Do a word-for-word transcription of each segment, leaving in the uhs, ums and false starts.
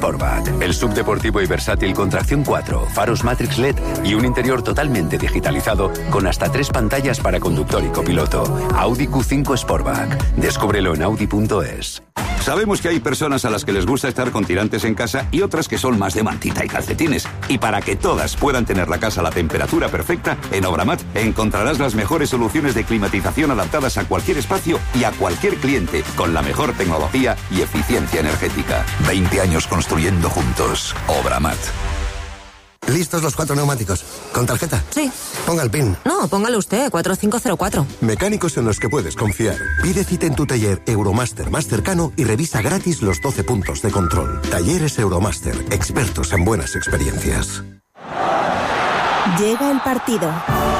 Sportback. El subdeportivo y versátil con tracción cuatro, faros Matrix L E D y un interior totalmente digitalizado con hasta tres pantallas para conductor y copiloto. Audi Q cinco Sportback. Descúbrelo en audi punto es. Sabemos que hay personas a las que les gusta estar con tirantes en casa y otras que son más de mantita y calcetines. Y para que todas puedan tener la casa a la temperatura perfecta, en Obramat encontrarás las mejores soluciones de climatización adaptadas a cualquier espacio y a cualquier cliente, con la mejor tecnología y eficiencia energética. veinte años construyendo juntos. Obramat. ¿Listos los cuatro neumáticos? ¿Con tarjeta? Sí. Ponga el PIN. No, póngalo usted, cuatro cinco cero cuatro. Mecánicos en los que puedes confiar. Pide cita en tu taller Euromaster más cercano y revisa gratis los doce puntos de control. Talleres Euromaster, expertos en buenas experiencias. Llega el partido.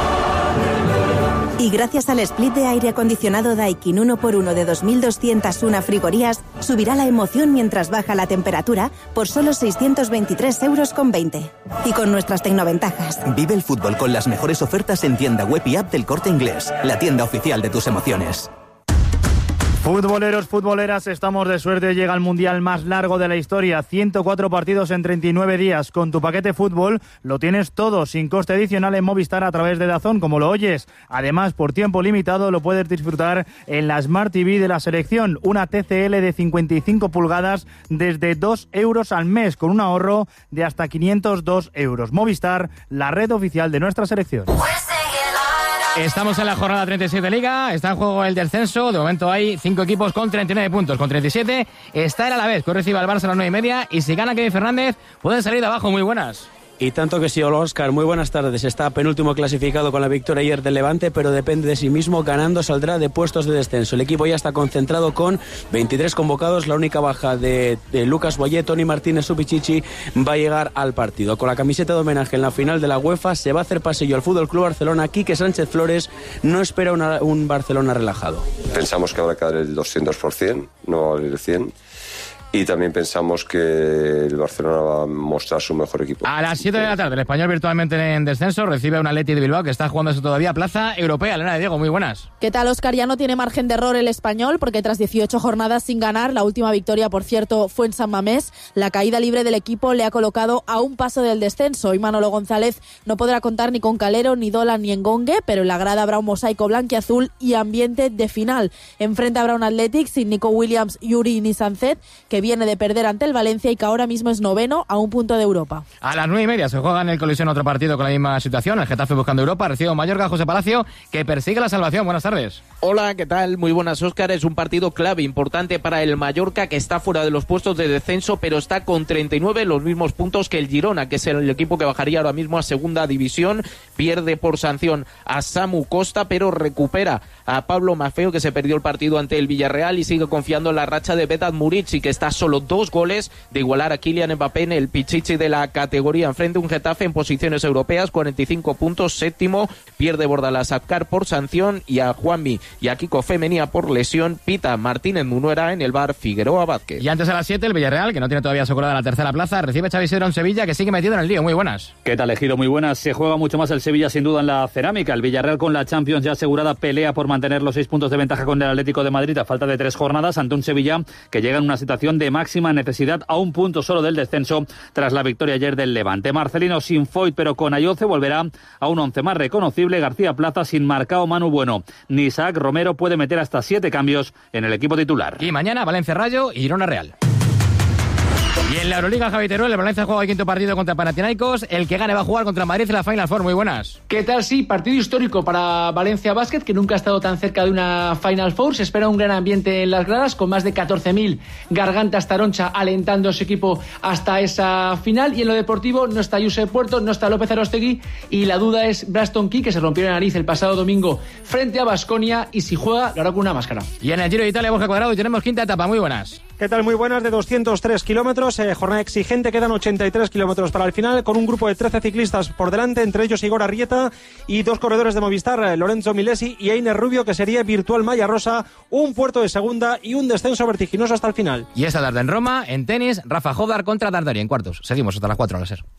Y gracias al split de aire acondicionado Daikin uno por uno de dos mil doscientas una frigorías, subirá la emoción mientras baja la temperatura por solo seiscientos veintitrés euros con veinte. Y con nuestras tecnoventajas. Vive el fútbol con las mejores ofertas en tienda web y app del Corte Inglés, la tienda oficial de tus emociones. Futboleros, futboleras, estamos de suerte. Llega el mundial más largo de la historia. ciento cuatro partidos en treinta y nueve días. Con tu paquete fútbol lo tienes todo, sin coste adicional en Movistar a través de DAZN, como lo oyes. Además, por tiempo limitado lo puedes disfrutar en la Smart T V de la selección. Una T C L de cincuenta y cinco pulgadas desde dos euros al mes, con un ahorro de hasta quinientos dos euros. Movistar, la red oficial de nuestra selección. Estamos en la jornada treinta y siete de Liga, está en juego el descenso, de momento hay cinco equipos con treinta y nueve puntos, con treinta y siete está el Alavés, que recibe al Barça a las nueve y media, y si gana Kevin Fernández, pueden salir de abajo. Muy buenas. Y tanto que sí, hola Óscar, muy buenas tardes. Está penúltimo clasificado con la victoria ayer del Levante, pero depende de sí mismo. Ganando saldrá de puestos de descenso. El equipo ya está concentrado con veintitrés convocados. La única baja de, de Lucas Boyé, Tony Martínez Supichichi va a llegar al partido. Con la camiseta de homenaje en la final de la UEFA se va a hacer pasillo al Fútbol Club Barcelona. Quique Sánchez Flores no espera una, un Barcelona relajado. Pensamos que habrá que dar el doscientos por ciento, no el cien por ciento. Y también pensamos que el Barcelona va a mostrar su mejor equipo. A las siete de la tarde, el Español virtualmente en descenso recibe a un Atleti de Bilbao que está jugándose todavía plaza europea. Elena de Diego, muy buenas. ¿Qué tal, Óscar? Ya no tiene margen de error el Español, porque tras dieciocho jornadas sin ganar, la última victoria, por cierto, fue en San Mamés. La caída libre del equipo le ha colocado a un paso del descenso y Manolo González no podrá contar ni con Calero, ni Dolan, ni Engongue, pero en la grada habrá un mosaico blanquiazul y ambiente de final. Enfrente habrá un Athletic sin Nico Williams, Yuri ni Sancet, que viene de perder ante el Valencia y que ahora mismo es noveno a un punto de Europa. A las nueve y media se juega en el Colisión otro partido con la misma situación. El Getafe buscando Europa, recibe a Mallorca, José Palacio, que persigue la salvación. Buenas tardes. Hola, ¿qué tal? Muy buenas, Óscar. Es un partido clave, importante para el Mallorca, que está fuera de los puestos de descenso, pero está con treinta y nueve, los mismos puntos que el Girona, que es el equipo que bajaría ahora mismo a segunda división. Pierde por sanción a Samu Costa, pero recupera a Pablo Maffeo, que se perdió el partido ante el Villarreal, y sigue confiando en la racha de Vedat Murici, que está solo dos goles de igualar a Kylian Mbappé en el pichichi de la categoría. Enfrente un Getafe en posiciones europeas, cuarenta y cinco puntos, séptimo. Pierde Bordalás a Car por sanción y a Juanmi y a Kiko Femenía por lesión. Pita Martínez Munuera en el bar Figueroa Vázquez. Y antes a las siete, el Villarreal, que no tiene todavía asegurada la tercera plaza, recibe Xavi Isidro en Sevilla, que sigue metido en el lío. Muy buenas. ¿Qué tal, Ejido? Muy buenas. Se juega mucho más el Sevilla, sin duda, en la cerámica. El Villarreal, con la Champions ya asegurada, pelea por mantener los seis puntos de ventaja con el Atlético de Madrid a falta de tres jornadas, ante un Sevilla que llega en una situación de máxima necesidad, a un punto solo del descenso tras la victoria ayer del Levante. Marcelino sin Foyt, pero con Ayoce, volverá a un once más reconocible. García Plaza sin Marcao, Manu Bueno ni Isaac Romero. Puede meter hasta siete cambios en el equipo titular. Y mañana Valencia Rayo y Girona Real. Y en la Euroliga, Javi Teruel, el Valencia juega el quinto partido contra Panathinaikos. El que gane va a jugar contra Madrid en la Final Four. Muy buenas. ¿Qué tal? Sí, partido histórico para Valencia Basket, que nunca ha estado tan cerca de una Final Four. Se espera un gran ambiente en las gradas, con más de catorce mil gargantas taroncha alentando a su equipo hasta esa final. Y en lo deportivo no está Josep Puerto, no está López Arostegui, y la duda es Braston Key, que se rompió la nariz el pasado domingo frente a Baskonia, y si juega lo hará con una máscara. Y en el Giro de Italia, Borja Cuadrado, y tenemos quinta etapa. Muy buenas. ¿Qué tal? Muy buenas, de doscientos tres kilómetros, eh, jornada exigente, quedan ochenta y tres kilómetros para el final, con un grupo de trece ciclistas por delante, entre ellos Igor Arrieta y dos corredores de Movistar, eh, Lorenzo Milesi y Einer Rubio, que sería virtual malla rosa, un puerto de segunda y un descenso vertiginoso hasta el final. Y esta tarde en Roma, en tenis, Rafa Jodar contra Dardari en cuartos. Seguimos hasta las cuatro a la ser.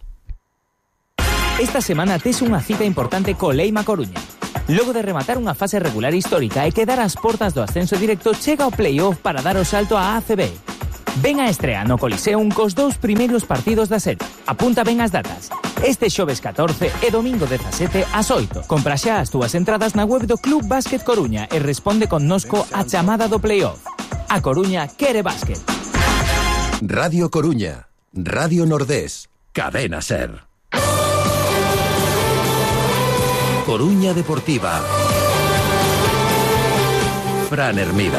Esta semana tes unha cita importante co Leima Coruña. Logo de rematar unha fase regular histórica e quedar ás portas do ascenso directo, chega o play-off para dar o salto á A C B. Ven a estrear no Coliseum cos dous primeiros partidos da serie. Apunta ben as datas. Este xoves catorce e domingo dezasete ás oito. Compra xa as túas entradas na web do Club Básquet Coruña e responde connosco a chamada do playoff. A Coruña quere básquet. Radio Coruña, Radio Nordés, Cadena Ser. Coruña Deportiva. Fran Hermida.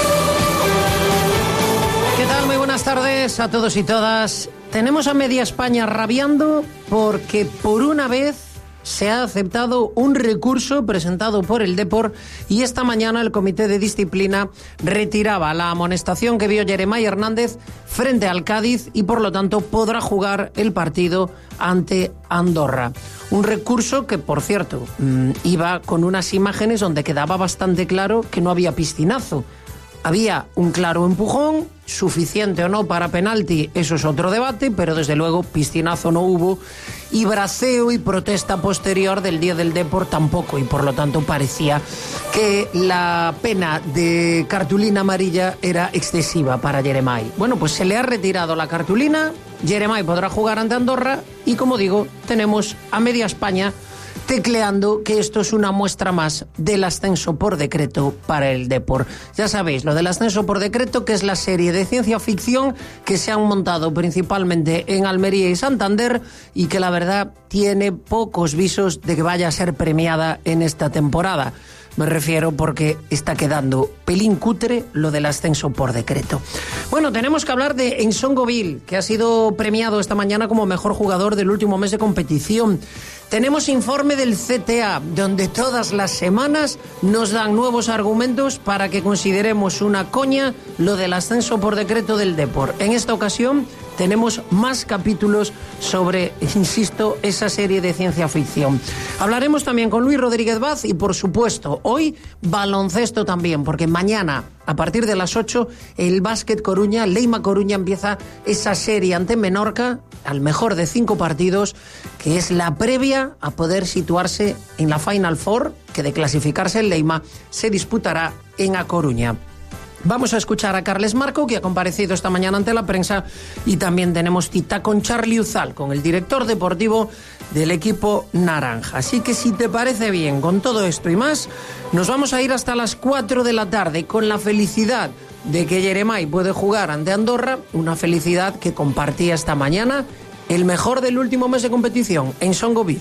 ¿Qué tal? Muy buenas tardes a todos y todas. Tenemos a media España rabiando porque por una vez se ha aceptado un recurso presentado por el Depor y esta mañana el Comité de Disciplina retiraba la amonestación que vio Jeremai Hernández frente al Cádiz y por lo tanto podrá jugar el partido ante Andorra. Un recurso que, por cierto, iba con unas imágenes donde quedaba bastante claro que no había piscinazo. Había un claro empujón, suficiente o no para penalti, eso es otro debate, pero desde luego piscinazo no hubo, y braceo y protesta posterior del día del Depor tampoco, y por lo tanto parecía que la pena de cartulina amarilla era excesiva para Jeremai. Bueno, pues se le ha retirado la cartulina, Jeremai podrá jugar ante Andorra, y como digo, tenemos a media España tecleando que esto es una muestra más del ascenso por decreto para el Depor. Ya sabéis, lo del ascenso por decreto, que es la serie de ciencia ficción que se han montado principalmente en Almería y Santander y que la verdad tiene pocos visos de que vaya a ser premiada en esta temporada. Me refiero porque está quedando pelín cutre lo del ascenso por decreto. Bueno, tenemos que hablar de Ensongo Vil, que ha sido premiado esta mañana como mejor jugador del último mes de competición. Tenemos informe del C T A, donde todas las semanas nos dan nuevos argumentos para que consideremos una coña lo del ascenso por decreto del Depor. En esta ocasión tenemos más capítulos sobre, insisto, esa serie de ciencia ficción. Hablaremos también con Luis Rodríguez Vaz y, por supuesto, hoy baloncesto también, porque mañana, a partir de las ocho, el Básquet Coruña, Leima Coruña, empieza esa serie ante Menorca, al mejor de cinco partidos, que es la previa a poder situarse en la Final Four, que de clasificarse en Leima se disputará en A Coruña. Vamos a escuchar a Carles Marco, que ha comparecido esta mañana ante la prensa, y también tenemos cita con Charly Uzal, con el director deportivo del equipo naranja. Así que si te parece bien, con todo esto y más, nos vamos a ir hasta las cuatro de la tarde con la felicidad de que Jeremai puede jugar ante Andorra, una felicidad que compartía esta mañana el mejor del último mes de competición, Ensongo Vil.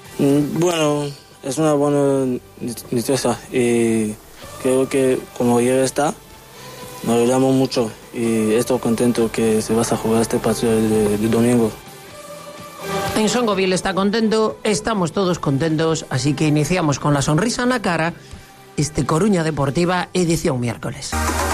Bueno, es una buena noticia y creo que como ya está, nos alegramos mucho y estoy contento que se va a jugar este partido de, de domingo. Ensongo Vil está contento, estamos todos contentos, así que iniciamos con la sonrisa en la cara este Coruña Deportiva edición miércoles.